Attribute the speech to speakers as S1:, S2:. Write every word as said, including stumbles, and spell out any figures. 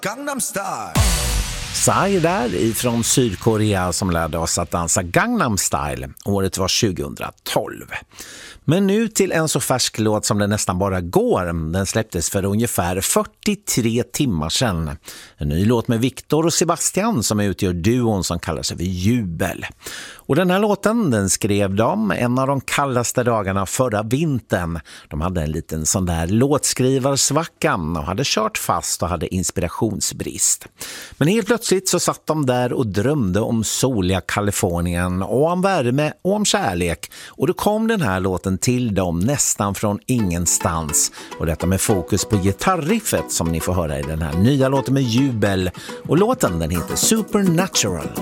S1: Gangnam Style.
S2: Psy där ifrån Sydkorea som lärde oss att dansa Gangnam Style. Året var tjugohundratolv. Men nu till en så färsk låt som det nästan bara går. Den släpptes för ungefär fyrtiotre timmar sedan. En ny låt med Victor och Sebastian som utgör duon som kallar sig för Jubel. Och den här låten den skrev de en av de kallaste dagarna förra vintern. De hade en liten sån där låtskrivarsvacka och hade kört fast och hade inspirationsbrist. Men helt plötsligt så satt de där och drömde om soliga Kalifornien och om värme och om kärlek. Och då kom den här låten till dem nästan från ingenstans. Och detta med fokus på gitarriffet som ni får höra i den här nya låten med Jubel. Och låten den heter Supernatural.